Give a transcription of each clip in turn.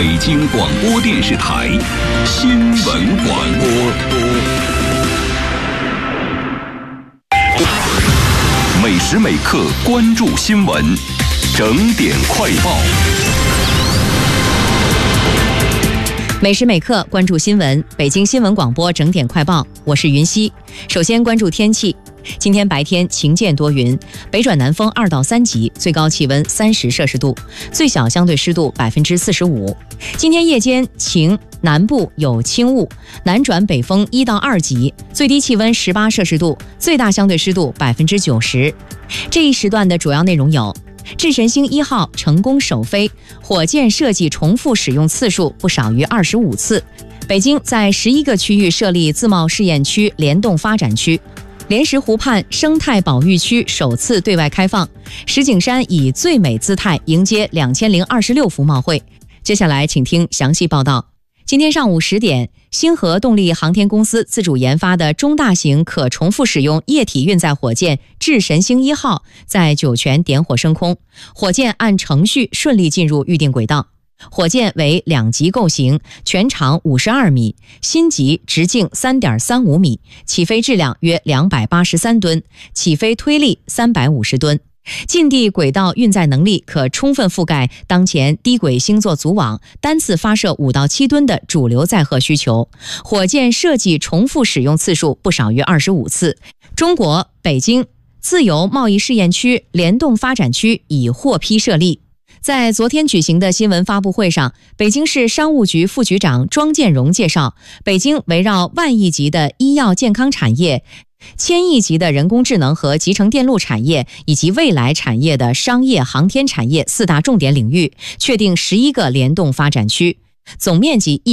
北京广播电视台新闻广播。每时每刻关注新闻，整点快报。 每时每刻关注新闻，北京新闻广播整点快报，我是云溪。首先关注天气，今天白天晴间多云，北转南风2到3级，最高气温30摄氏度，最小相对湿度45%。今天夜间晴，南部有轻雾，南转北风1到2级，最低气温18摄氏度，最大相对湿度90%。这一时段的主要内容有：智神星1号成功首飞，火箭设计重复使用次数不少于25次。北京在11个区域设立自贸试验区联动发展区。莲石湖畔生态保育区首次对外开放，石景山以最美姿态迎接2026服贸会。接下来请听详细报道。今天上午10点，星河动力航天公司自主研发的中大型可重复使用液体运载火箭智神星1号在酒泉点火升空，火箭按程序顺利进入预定轨道。火箭为2级构型，全长52米，新级直径3.35米，起飞质量约283吨，起飞推力350吨。近地轨道运载能力可充分覆盖当前低轨星座组网单次发射5到7吨的主流载荷需求。火箭设计重复使用次数不少于25次。中国北京自由贸易试验区联动发展区已获批设立。在昨天举行的新闻发布会上，北京市商务局副局长庄建荣介绍，北京围绕万亿级的医药健康产业、千亿级的人工智能和集成电路产业以及未来产业的商业航天产业4大重点领域，确定11个联动发展区，总面积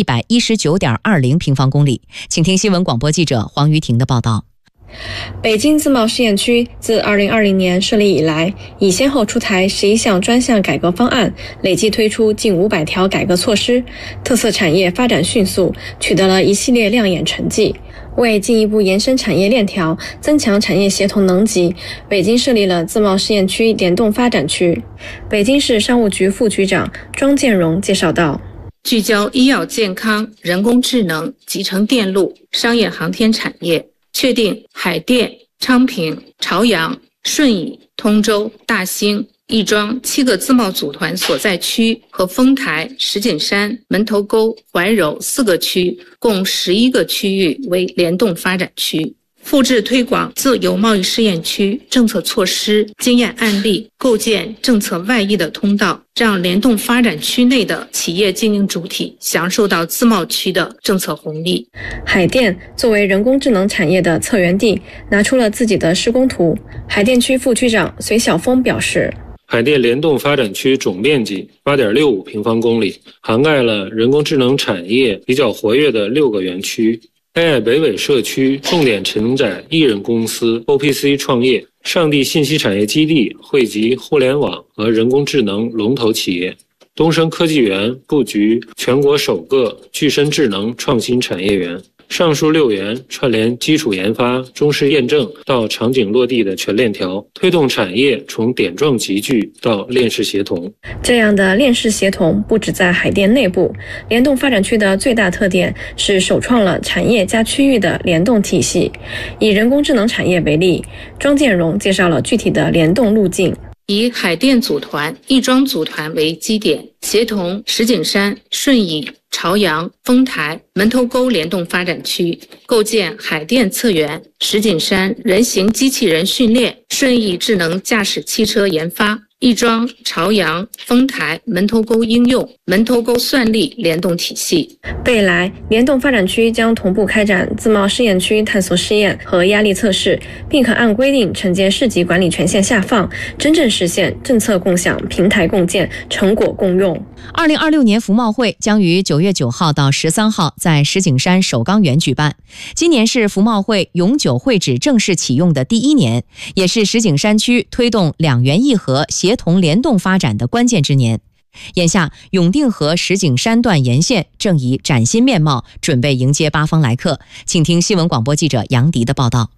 119.20平方公里。请听新闻广播记者黄瑜婷的报道。 北京自贸试验区自2020年设立以来，已先后出台11项专项改革方案，累计推出近500条改革措施，特色产业发展迅速，取得了一系列亮眼成绩。为进一步延伸产业链条，增强产业协同能级，北京设立了自贸试验区联动发展区。北京市商务局副局长庄建荣介绍道， 聚焦医药健康、人工智能、集成电路、商业航天产业，确定海淀、昌平、朝阳、顺义、通州、大兴、亦庄7个自贸组团所在区和丰台、石景山、门头沟、怀柔4个区，共11个区域为联动发展区。复制推广自由贸易试验区政策措施经验案例，构建政策外溢的通道，让联动发展区内的企业经营主体享受到自贸区的政策红利。 海淀作为人工智能产业的策源地，拿出了自己的施工图。海淀区副区长隋晓峰表示， 海淀联动发展区总面积8.65平方公里，涵盖了人工智能产业比较活跃的6个园区。AI北纬社区重点承载艺人公司 OPC 创业，上地信息产业基地汇集互联网和人工智能龙头企业。东升科技园布局全国首个具身智能创新产业园。上述6园串联基础研发、中试验证到场景落地的全链条，推动产业从点状集聚到链式协同。 这样的链式协同不只在海淀内部，联动发展区的最大特点是首创了产业加区域的联动体系。以人工智能产业为例，庄建荣介绍了具体的联动路径。 以海淀组团、亦庄组团为基点，协同石景山、顺义、朝阳、丰台、门头沟联动发展区，构建海淀策源、石景山人形机器人训练、顺义智能驾驶汽车研发、亦庄、朝阳、丰台、门头沟应用、门头沟算力联动体系。 未来，联动发展区将同步开展自贸试验区探索试验和压力测试，并可按规定承接市级管理权限下放，真正实现政策共享、平台共建、成果共用。 2026年服贸会将于9月9号到13号在石景山首钢园举办。今年是服贸会永久会址正式启用的第1年，也是石景山区推动2园一核协同联动发展的关键之年。眼下，永定河石景山段沿线正以崭新面貌准备迎接八方来客。请听新闻广播记者杨迪的报道。